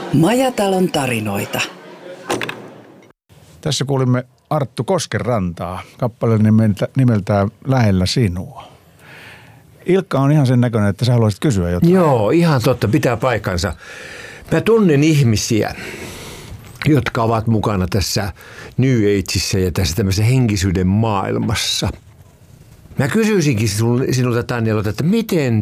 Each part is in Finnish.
Majatalon tarinoita. Tässä kuulimme Arttu Koskenrantaa, kappale nimeltään Lähellä sinua. Ilkka on ihan sen näköinen, että sä haluaisit kysyä jotain. Joo, ihan totta, pitää paikkansa. Mä tunnen ihmisiä, jotka ovat mukana tässä New Ageissa ja tässä tämmöisessä henkisyyden maailmassa. Mä kysyisinkin sinulta, Tanjalta, että miten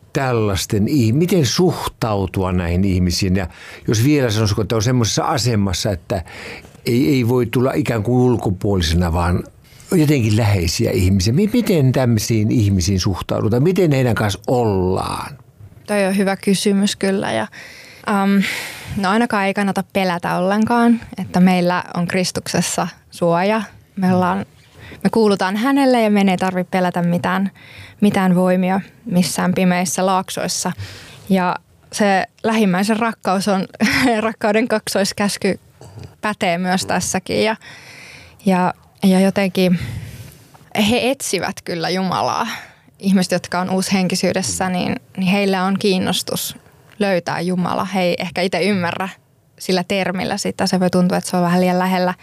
suhtautua näihin ihmisiin, ja jos vielä sanoisiko, että on semmoisessa asemassa, että ei voi tulla ikään kuin ulkopuolisena, vaan jotenkin läheisiä ihmisiä. Miten tämmöisiin ihmisiin suhtaudutaan? Miten heidän kanssa ollaan? Toi on hyvä kysymys kyllä, ja no ainakaan ei kannata pelätä ollenkaan, että meillä on Kristuksessa suoja. Me kuulutaan hänelle ja meidän ei tarvitse pelätä mitään voimia missään pimeissä laaksoissa. Ja se lähimmäisen rakkaus on, rakkauden kaksoiskäsky pätee myös tässäkin. Ja jotenkin he etsivät kyllä Jumalaa. Ihmiset, jotka on uushenkisyydessä, niin heillä on kiinnostus löytää Jumala. He ei ehkä itse ymmärrä sillä termillä sitä. Se voi tuntua, että se on vähän liian lähellä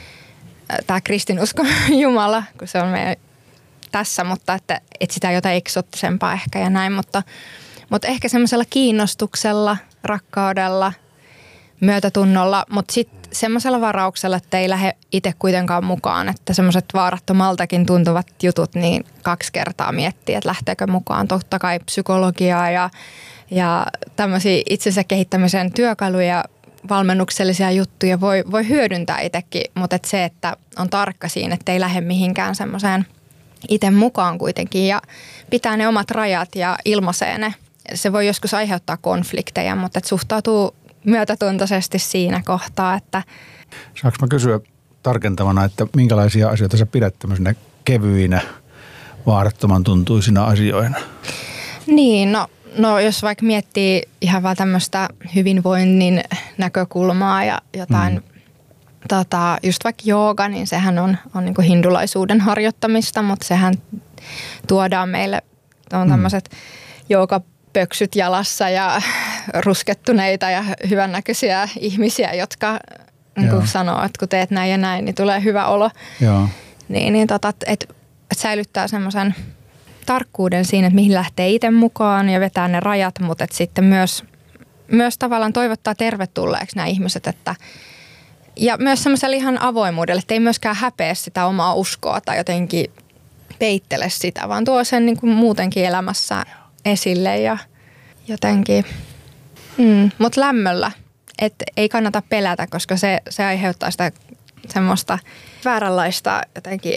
tämä kristinusko Jumala, kun se on meidän tässä, mutta että etsitään jotain eksoottisempaa ehkä ja näin. Mutta ehkä semmoisella kiinnostuksella, rakkaudella, myötätunnolla, mutta sitten semmoisella varauksella, että ei lähde itse kuitenkaan mukaan. Että semmoiset vaarattomaltakin tuntuvat jutut, niin 2 kertaa miettii, että lähteekö mukaan. Totta kai psykologiaa ja tämmöisiä itsensä kehittämisen työkaluja, valmennuksellisia juttuja voi hyödyntää itsekin, mutta se, että on tarkka siinä, että ei lähde mihinkään semmoiseen itse mukaan kuitenkin ja pitää ne omat rajat ja ilmaisee ne. Se voi joskus aiheuttaa konflikteja, mutta että suhtautuu myötätuntoisesti siinä kohtaa, että... Saanko mä kysyä tarkentavana, että minkälaisia asioita sä pidät tämmöisenä kevyinä, vaarattoman tuntuisina asioina? Niin, no jos vaikka miettii ihan vaan tämmöistä hyvinvoinnin näkökulmaa ja jotain, just vaikka jooga, niin sehän on niin kuin hindulaisuuden harjoittamista, mutta sehän tuodaan meille, on tämmöiset joogapöksyt jalassa ja ruskettuneita ja hyvännäköisiä ihmisiä, jotka niin kuin sanoo, että kun teet näin ja näin, niin tulee hyvä olo. Joo. Että säilyttää semmoisen tarkkuuden siinä, että mihin lähtee itse mukaan ja vetää ne rajat, mutta että sitten myös tavallaan toivottaa tervetulleeksi nämä ihmiset, että ja myös semmoisella ihan avoimuudelle, että ei myöskään häpeä sitä omaa uskoa tai jotenkin peittele sitä, vaan tuo sen niin kuin muutenkin elämässä esille ja jotenkin, mutta lämmöllä, että ei kannata pelätä, koska se aiheuttaa sitä semmoista vääränlaista jotenkin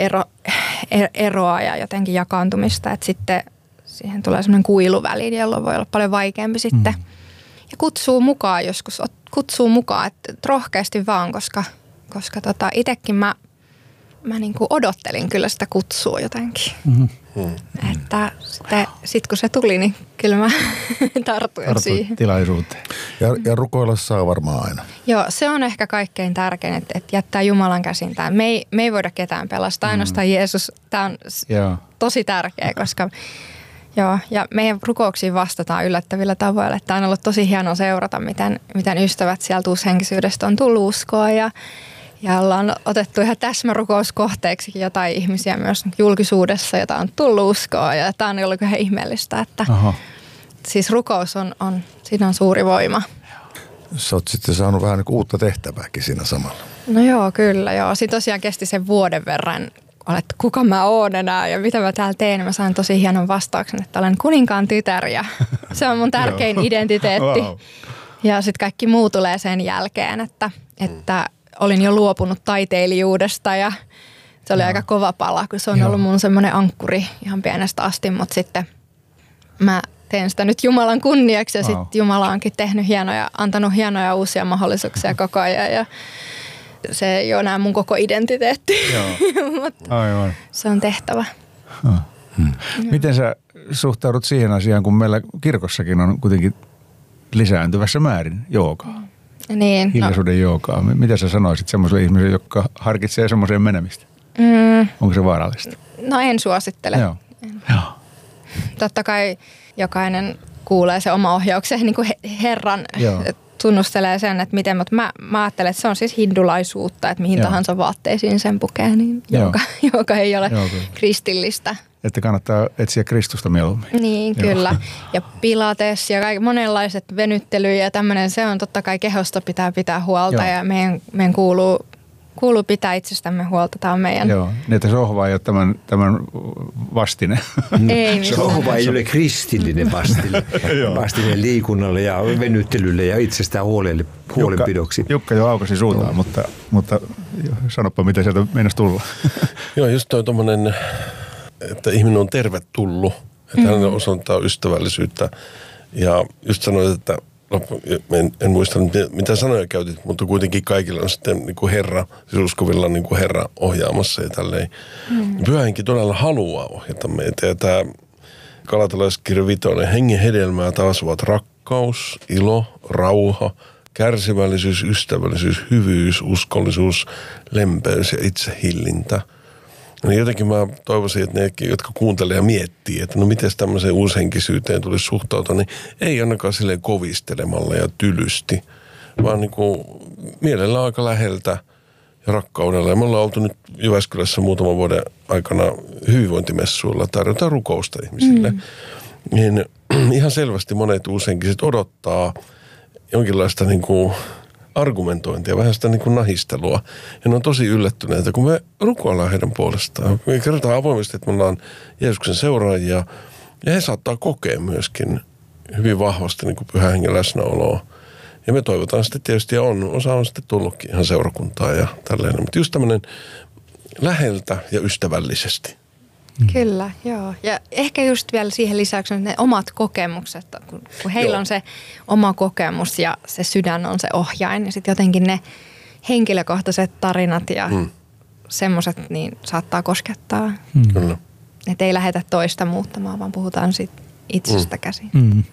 eroa ja jotenkin jakaantumista, että sitten siihen tulee semmoinen kuiluväli, jolloin voi olla paljon vaikeampi sitten. Ja kutsuu mukaan, että rohkeasti vaan, koska itsekin mä niin kuin odottelin kyllä sitä kutsua jotenkin. Että sitten kun se tuli, niin kyllä mä tartuin siihen. Tilaisuuteen. Ja rukoilla saa varmaan aina. Joo, se on ehkä kaikkein tärkein, että jättää Jumalan käsin tämän. Me ei voida ketään pelastaa, ainoastaan Jeesus. Tämä on tosi tärkeä, koska ja meidän rukouksiin vastataan yllättävillä tavoilla. Tämä on ollut tosi hienoa seurata, miten ystävät sieltä uushenkisyydestä on tullut uskoa ja ollaan otettu ihan täsmärukouskohteeksikin jotain ihmisiä myös julkisuudessa, jota on tullut uskoa ja tämä on ollut ihan ihmeellistä, että siis rukous on, siinä on suuri voima. Sä oot sitten saanut vähän niin kuin uutta tehtävääkin siinä samalla. No joo, kyllä joo. Sitten tosiaan kesti sen vuoden verran, että kuka mä oon enää ja mitä mä täällä teen. Mä sain tosi hienon vastauksen, että olen kuninkaan tytär ja se on mun tärkein identiteetti. Wow. Ja sitten kaikki muu tulee sen jälkeen, että olin jo luopunut taiteilijuudesta ja se oli aika kova pala, kun se on ollut mun semmoinen ankkuri ihan pienestä asti, mutta sitten mä teen sitä nyt Jumalan kunniaksi ja sitten Jumala onkin antanut hienoja uusia mahdollisuuksia koko ajan ja se ei ole enää mun koko identiteetti, mutta se on tehtävä. Miten sä suhtaudut siihen asiaan, kun meillä kirkossakin on kuitenkin lisääntyvässä määrin joogaa? Niin, hiljaisuuden joogaa. Mitä sä sanoisit semmoiselle ihmiselle, joka harkitsee semmoiseen menemistä? Onko se vaarallista? No en suosittele. Joo. Totta kai jokainen kuulee se oma ohjauksen niin kuin Herran tunnustelee sen, että miten, mutta mä ajattelen, että se on siis hindulaisuutta, että mihin tahansa vaatteisiin sen pukee, niin joka ei ole kristillistä. Että kannattaa etsiä Kristusta mieluummin. Niin, kyllä. Ja pilates ja monenlaiset venyttelyjä ja tämmöinen, se on totta kai kehosta pitää huolta ja meidän kuuluu pitää itsestämme huolta. Tämä on meidän... Joo, niin että sohva ei ole tämän vastine. Ei sohva ei ole kristillinen vastine liikunnalle ja venyttelylle ja itsestään huolenpidoksi. Jukka jo aukasi suutaan, mutta sanoppa, miten sieltä meinasi tulla. Joo, just toi tommonen, että ihminen on tervetullut, että hän osoittaa ystävällisyyttä. Ja just sanoit, että en muista mitä sanoja käytit, mutta kuitenkin kaikilla on sitten niin kuin Herra, siis uskovilla niin kuin Herra ohjaamassa ja tälleen. Pyhä Henki todella haluaa ohjata meitä. Ja tämä Galatalaiskirja 5, hengen hedelmää taas ovat rakkaus, ilo, rauha, kärsivällisyys, ystävällisyys, hyvyys, uskollisuus, lempeys ja itsehillintä. Niin jotenkin mä toivoisin, että ne, jotka kuuntelee ja miettii, että no miten tämmöiseen uushenkisyyteen tulisi suhtautua, niin ei ainakaan silleen kovistelemalla ja tylysti, vaan niin kuin mielellä aika läheltä ja rakkaudella. Ja me ollaan oltu nyt Jyväskylässä muutaman vuoden aikana hyvinvointimessuilla, tarjotaan rukousta ihmisille. Niin ihan selvästi monet uushenkiset odottaa jonkinlaista niin kuin argumentointia, vähän sitä niin kuin nahistelua. Ja ne on tosi yllättyneitä, kun me rukoillaan heidän puolestaan. Me kerrotaan avoimesti, että me ollaan Jeesuksen seuraajia, ja he saattaa kokea myöskin hyvin vahvasti niin kuin Pyhän Hengen läsnäoloa. Ja me toivotaan sitten tietysti, ja osa on sitten tullutkin ihan seurakuntaa ja tälleen. Mutta just tämmöinen läheltä ja ystävällisesti. Kyllä, joo. Ja ehkä just vielä siihen lisäksi ne omat kokemukset, kun heillä on se oma kokemus ja se sydän on se ohjain. Ja sitten jotenkin ne henkilökohtaiset tarinat ja semmoiset niin saattaa koskettaa. Kyllä. Että ei lähdetä toista muuttamaan, vaan puhutaan siitä itsestä käsin.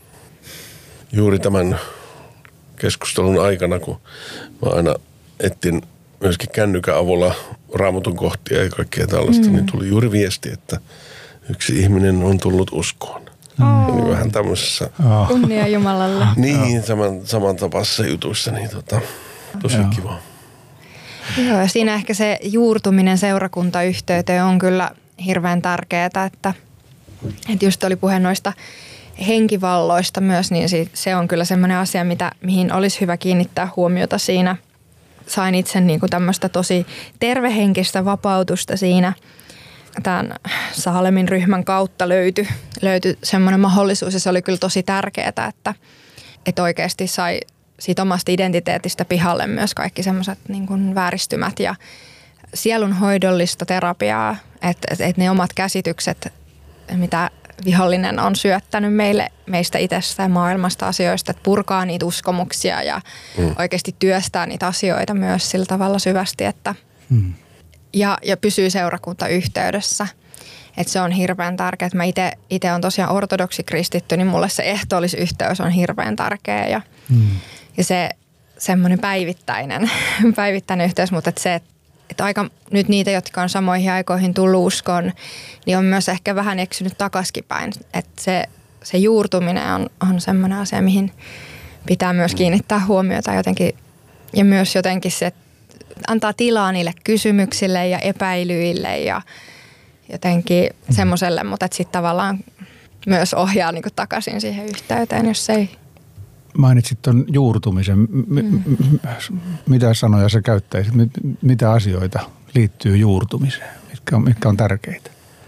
Juuri tämän keskustelun aikana, kun mä aina etsin myöskin kännykän avulla Raamatun kohtia ja kaikkea tällaista, niin tuli juuri viesti, että yksi ihminen on tullut uskoon. Niin vähän tämmöisessä... Kunnia Jumalalle. Niin, samantapaisessa jutuissa, niin tosi kiva. Joo, ja siinä ehkä se juurtuminen seurakuntayhteyteen on kyllä hirveän tärkeää, että just oli puhe noista henkivalloista myös, niin se on kyllä semmoinen asia, mihin olisi hyvä kiinnittää huomiota siinä. Sain itse niin kuin tämmöistä tosi tervehenkistä vapautusta siinä. Tämän Saalemin ryhmän kautta löytyi semmoinen mahdollisuus ja se oli kyllä tosi tärkeää, että oikeasti sai siitä omasta identiteetistä pihalle myös kaikki semmoiset niin kuin vääristymät ja sielunhoidollista terapiaa, että ne omat käsitykset, mitä vihollinen on syöttänyt meistä itsestä ja maailmasta asioista, että purkaa niitä uskomuksia ja oikeasti työstää niitä asioita myös sillä tavalla syvästi, että ja pysyy seurakuntayhteydessä. Että se on hirveän tärkeää. Mä itse on tosiaan ortodoksi kristitty, niin mulle se ehtoollisyhteys on hirveän tärkeä ja se semmoinen päivittäinen yhteys, mutta että se, että aika nyt niitä, jotka on samoihin aikoihin tullut uskoon, niin on myös ehkä vähän eksynyt takaisin päin. Että se juurtuminen on semmoinen asia, mihin pitää myös kiinnittää huomiota jotenkin. Ja myös jotenkin se, että antaa tilaa niille kysymyksille ja epäilyille ja jotenkin semmoiselle, mutta että sitten tavallaan myös ohjaa niinku takaisin siihen yhteyteen, jos ei... Mainitsit tuon juurtumisen. Mitä sanoja sä käyttäisit? Mitä asioita liittyy juurtumiseen? Mitkä on tärkeitä?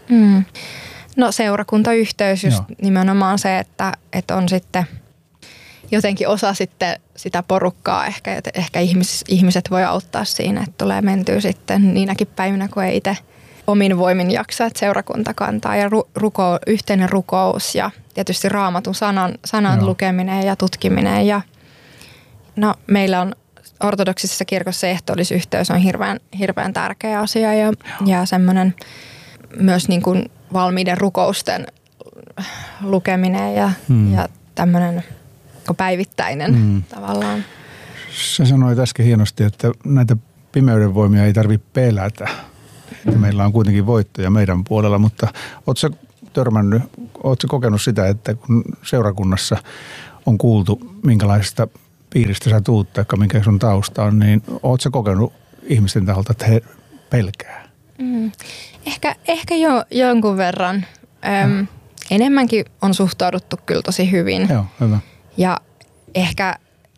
No seurakuntayhteys just nimenomaan se, että on sitten jotenkin osa sitten sitä porukkaa ehkä ihmiset voi auttaa siinä, että tulee mentyä sitten niinäkin päivinä, kun ei itse omin voimin jaksa, että seurakunta kantaa ja yhteinen rukous ja tietysti Raamatun sanan lukeminen ja tutkiminen. Ja, no, meillä on ortodoksisessa kirkossa ehtoollisyhteys on hirveän tärkeä asia ja semmoinen myös niin kuin valmiiden rukousten lukeminen ja tämmöinen päivittäinen tavallaan. Sä sanoit äsken hienosti, että näitä pimeyden voimia ei tarvitse pelätä. Että meillä on kuitenkin voittoja meidän puolella, mutta ootko sä kokenut sitä, että kun seurakunnassa on kuultu minkälaisista piiristä sä tuut tai mikä sun tausta on, niin oot sä kokenut ihmisten taholta, että he pelkää? Ehkä jonkun verran. Enemmänkin on suhtauduttu kyllä tosi hyvin. Joo, hyvä. Ja ehkä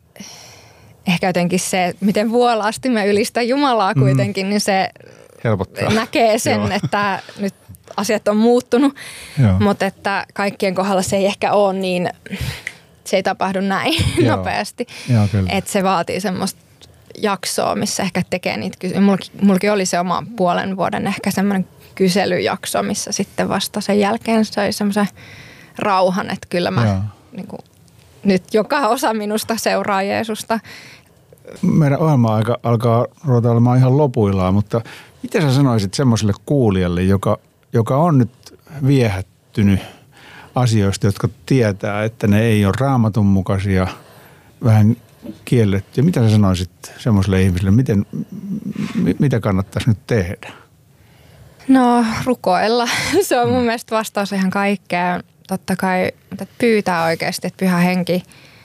jotenkin se, miten vuolaasti me ylistän Jumalaa kuitenkin, niin se helpottaa. Näkee sen, että nyt asiat on muuttunut. Mutta että kaikkien kohdalla se ei ehkä ole niin, se ei tapahdu näin nopeasti. Että se vaatii semmoista jaksoa, missä ehkä tekee niitä Mullakin oli se oma puolen vuoden ehkä semmoinen kyselyjakso, missä sitten vasta sen jälkeen sai semmoisen rauhan, että kyllä mä niin kuin, nyt joka osa minusta seuraa Jeesusta. Meidän ohjelma alkaa ruveta olemaan ihan lopuillaan, mutta miten sä sanoisit semmoiselle kuulijalle, joka on nyt viehättynyt asioista, jotka tietää, että ne ei ole Raamatun mukaisia, vähän kiellettyjä. Mitä sä sanoisit semmoiselle ihmiselle, mitä kannattaisi nyt tehdä? No rukoilla. Se on mun mielestä vastaus ihan kaikkeen. Totta kai että pyytää oikeasti, että Pyhä Henki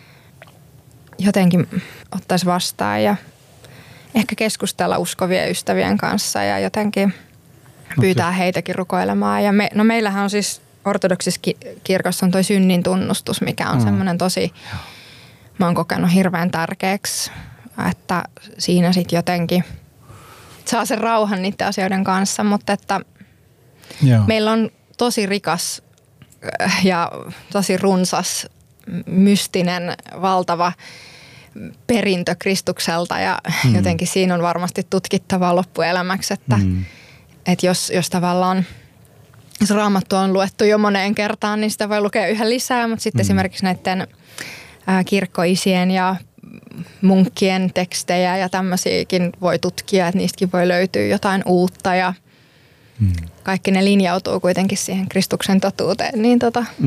jotenkin ottaisi vastaan ja ehkä keskustella uskovien ystävien kanssa ja jotenkin pyytää heitäkin rukoilemaan. Ja meillähän on siis ortodoksissa kirkossa on toi synnin tunnustus, mikä on semmoinen tosi, mä oon kokenut hirveän tärkeäksi, että siinä sitten jotenkin saa sen rauhan niiden asioiden kanssa, mutta että meillä on tosi rikas ja tosi runsas, mystinen, valtava perintö Kristukselta ja jotenkin siinä on varmasti tutkittavaa loppuelämäksi, että jos tavallaan jos Raamattu on luettu jo moneen kertaan, niin sitä voi lukea yhä lisää, mutta sitten esimerkiksi näiden kirkkoisien ja munkkien tekstejä ja tämmöisiäkin voi tutkia, että niistäkin voi löytyä jotain uutta ja kaikki ne linjautuu kuitenkin siihen Kristuksen totuuteen, niin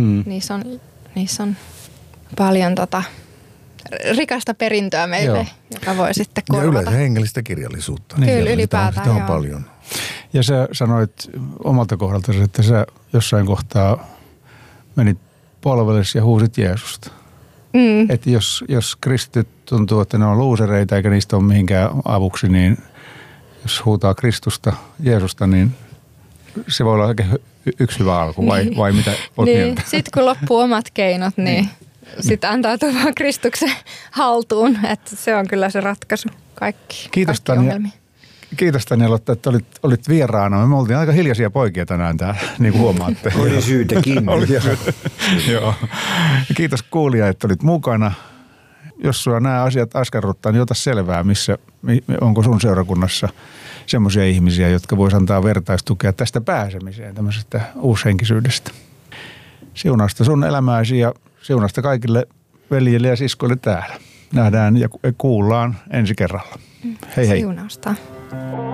niissä on paljon rikasta perintöä meille, joka voi sitten korvata. Ja yleensä hengellistä kirjallisuutta. Kyllä ylipäätään, sitä on paljon. Ja sä sanoit omalta kohdaltasi, että sä jossain kohtaa menit polvellesi ja huusit Jeesusta. Että jos kristityt tuntuu, että ne on luusereita eikä niistä ole mihinkään avuksi, niin jos huutaa Kristusta, Jeesusta, niin se voi olla oikein yksi hyvä alku, vai mitä olet mieltä? Sitten kun loppuu omat keinot, niin sitten antautuu vaan Kristuksen haltuun, että se on kyllä se ratkaisu kaikki ongelmiin. Kiitos Tanja-Lotta, että olit vieraana. Me oltiin aika hiljaisia poikia tänään täällä, niin kuin huomaatte. Oli syytäkin. Joo. Kiitos kuulija, että olit mukana. Jos sua nämä asiat askarruttaa, niin ota selvää, onko sun seurakunnassa semmoisia ihmisiä, jotka vois antaa vertaistukea tästä pääsemiseen, tämmöisestä uushenkisyydestä. Siunausta sun elämääsi ja siunausta kaikille veljille ja siskoille täällä. Nähdään ja kuullaan ensi kerralla. Hei hei. Siunausta.